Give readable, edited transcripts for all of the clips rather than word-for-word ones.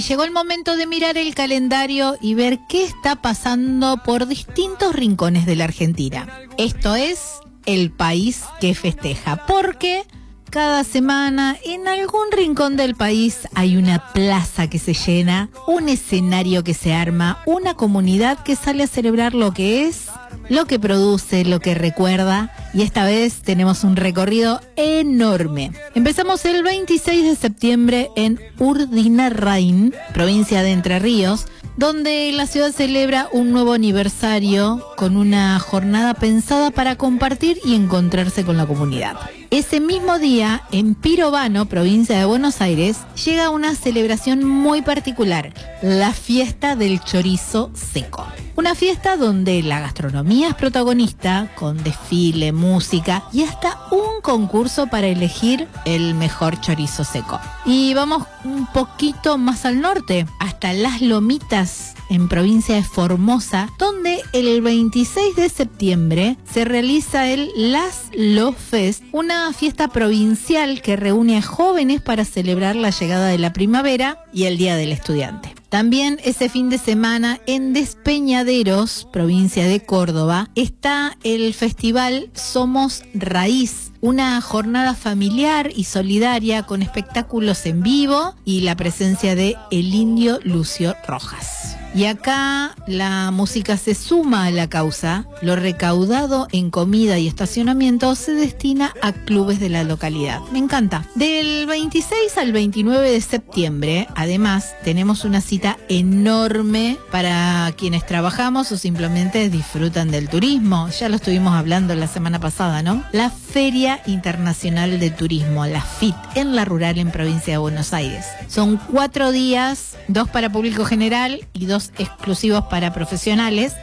Llegó el momento de mirar el calendario y ver qué está pasando por distintos rincones de la Argentina. Esto es el país que festeja, porque cada semana en algún rincón del país hay una plaza que se llena, un escenario que se arma, una comunidad que sale a celebrar lo que es, lo que produce, lo que recuerda, y esta vez tenemos un recorrido enorme. Empezamos el 26 de septiembre en Urdinarrain, provincia de Entre Ríos, donde la ciudad celebra un nuevo aniversario con una jornada pensada para compartir y encontrarse con la comunidad. Ese mismo día, en Pirobano, provincia de Buenos Aires, llega una celebración muy particular, la fiesta del chorizo seco. Una fiesta donde la gastronomía es protagonista, con desfile, música y hasta un concurso para elegir el mejor chorizo seco. Y vamos un poquito más al norte, hasta Las Lomitas, en provincia de Formosa, donde el 26 de septiembre se realiza el Laszlo Fest, una fiesta provincial que reúne a jóvenes para celebrar la llegada de la primavera y el Día del Estudiante. También ese fin de semana en Despeñaderos, provincia de Córdoba, está el festival Somos Raíz, una jornada familiar y solidaria con espectáculos en vivo y la presencia de el indio Lucio Rojas. Y acá la música se suma a la causa. Lo recaudado en comida y estacionamiento se destina a clubes de la localidad. Me encanta. Del 26 al 29 de septiembre, además, tenemos una cita enorme para quienes trabajamos o simplemente disfrutan del turismo. Ya lo estuvimos hablando la semana pasada, ¿no? La Feria Internacional de Turismo, la FIT, en La Rural, en provincia de Buenos Aires. Son 4 días, 2 para público general y 2 exclusivos para profesionales,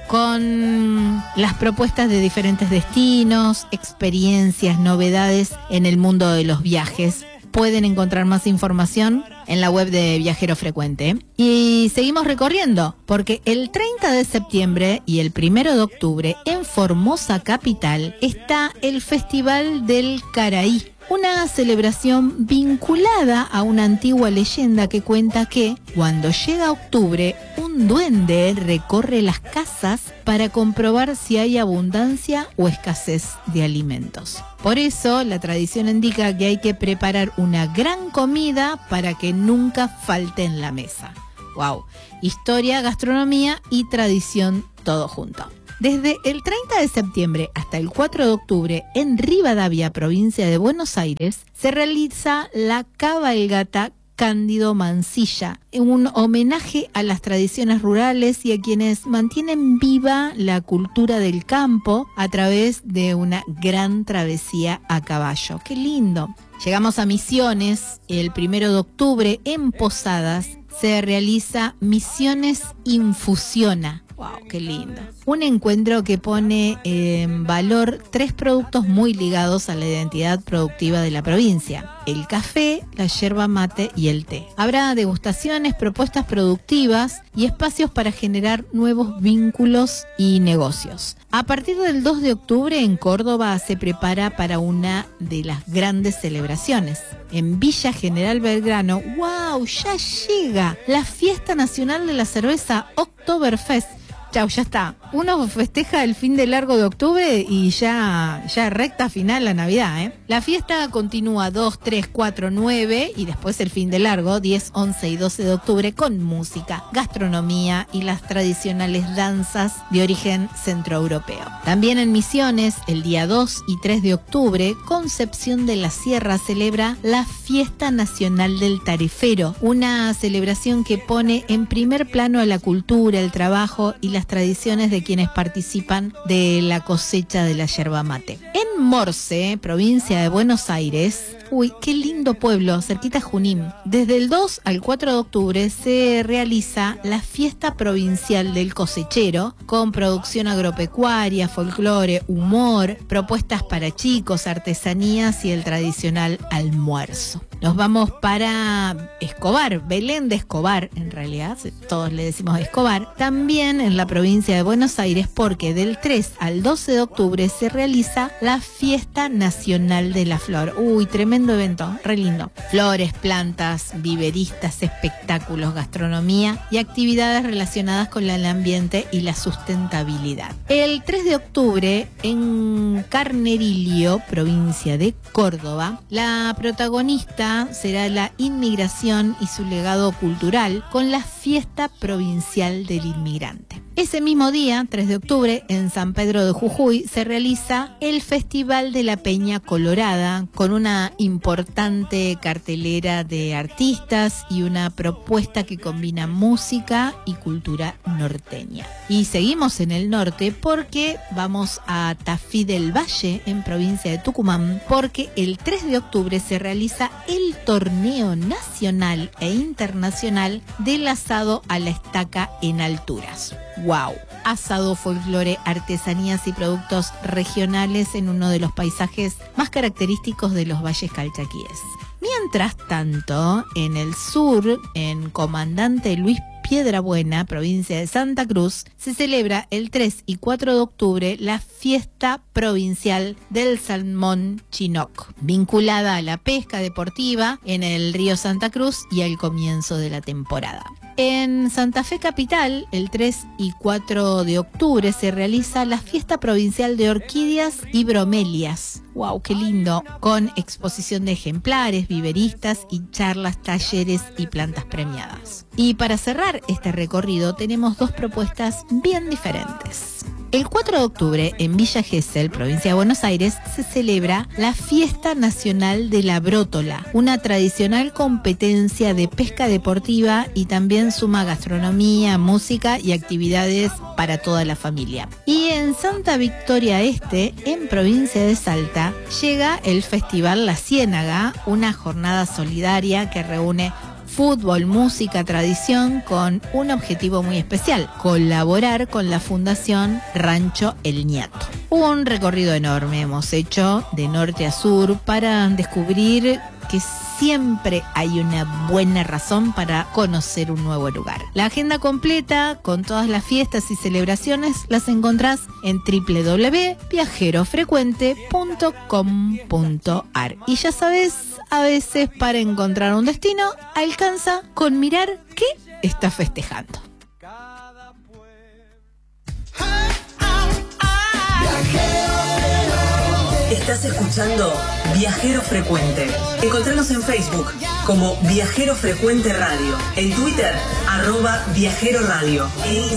con las propuestas de diferentes destinos, experiencias, novedades en el mundo de los viajes. Pueden encontrar más información en la web de Viajero Frecuente. Y seguimos recorriendo, porque el 30 de septiembre y el 1 de octubre en Formosa capital está el Festival del Caraí, una celebración vinculada a una antigua leyenda que cuenta que cuando llega octubre, un duende recorre las casas para comprobar si hay abundancia o escasez de alimentos. Por eso, la tradición indica que hay que preparar una gran comida para que nunca falte en la mesa. ¡Wow! Historia, gastronomía y tradición, todo junto. Desde el 30 de septiembre hasta el 4 de octubre, en Rivadavia, provincia de Buenos Aires, se realiza la cabalgata Cándido Mansilla, un homenaje a las tradiciones rurales y a quienes mantienen viva la cultura del campo a través de una gran travesía a caballo. ¡Qué lindo! Llegamos a Misiones. El 1 de octubre, en Posadas, se realiza Misiones Infusiona. ¡Wow! ¡Qué lindo! Un encuentro que pone en valor 3 productos muy ligados a la identidad productiva de la provincia: el café, la yerba mate y el té. Habrá degustaciones, propuestas productivas y espacios para generar nuevos vínculos y negocios. A partir del 2 de octubre en Córdoba se prepara para una de las grandes celebraciones. En Villa General Belgrano, ¡wow!, ya llega la Fiesta Nacional de la Cerveza Oktoberfest. Chau, ya está. Uno festeja el fin de largo de octubre y ya recta final la Navidad, ¿eh? La fiesta continúa 2, 3, 4, 9 y después el fin de largo, 10, 11 y 12 de octubre, con música, gastronomía y las tradicionales danzas de origen centroeuropeo. También en Misiones, el día 2 y 3 de octubre, Concepción de la Sierra celebra la Fiesta Nacional del Tarefero, una celebración que pone en primer plano a la cultura, el trabajo y las tradiciones de quienes participan de la cosecha de la yerba mate. En Morce, provincia de Buenos Aires, uy, qué lindo pueblo, cerquita Junín. Desde el 2 al 4 de octubre se realiza la fiesta provincial del cosechero, con producción agropecuaria, folclore, humor, propuestas para chicos, artesanías y el tradicional almuerzo. Nos vamos para Escobar, Belén de Escobar, en realidad, todos le decimos Escobar, también en la provincia de Buenos Buenos Aires porque del 3 al 12 de octubre se realiza la Fiesta Nacional de la Flor. Uy, tremendo evento, re lindo. Flores, plantas, viveristas, espectáculos, gastronomía y actividades relacionadas con el ambiente y la sustentabilidad. El 3 de octubre en Carnerillo, provincia de Córdoba, la protagonista será la inmigración y su legado cultural con la Fiesta Provincial del Inmigrante. Ese mismo día, 3 de octubre, en San Pedro de Jujuy, se realiza el Festival de la Peña Colorada con una importante cartelera de artistas y una propuesta que combina música y cultura norteña. Y seguimos en el norte porque vamos a Tafí del Valle, en provincia de Tucumán, porque el 3 de octubre se realiza el torneo nacional e internacional del asado a la estaca en alturas. ¡Wow! Asado, folclore, artesanías y productos regionales en uno de los paisajes más característicos de los valles calchaquíes. Mientras tanto, en el sur, en Comandante Luis Piedrabuena, provincia de Santa Cruz, se celebra el 3 y 4 de octubre la Fiesta Provincial del Salmón Chinook, vinculada a la pesca deportiva en el río Santa Cruz y al comienzo de la temporada. En Santa Fe Capital, el 3 y 4 de octubre se realiza la Fiesta Provincial de Orquídeas y Bromelias. ¡Wow, qué lindo! Con exposición de ejemplares, viveristas y charlas, talleres y plantas premiadas. Y para cerrar este recorrido tenemos dos propuestas bien diferentes. El 4 de octubre, en Villa Gesell, provincia de Buenos Aires, se celebra la Fiesta Nacional de la Brótola, una tradicional competencia de pesca deportiva y también suma gastronomía, música y actividades para toda la familia. Y en Santa Victoria Este, en provincia de Salta, llega el Festival La Ciénaga, una jornada solidaria que reúne fútbol, música, tradición con un objetivo muy especial: colaborar con la Fundación Rancho El Ñato. Un recorrido enorme hemos hecho de norte a sur para descubrir que siempre hay una buena razón para conocer un nuevo lugar. La agenda completa con todas las fiestas y celebraciones las encontrás en www.viajerofrecuente.com.ar. Y ya sabes, a veces para encontrar un destino alcanza con mirar qué está festejando. Estás escuchando Viajero Frecuente. Encontranos en Facebook como Viajero Frecuente Radio, en Twitter @Viajero Radio, en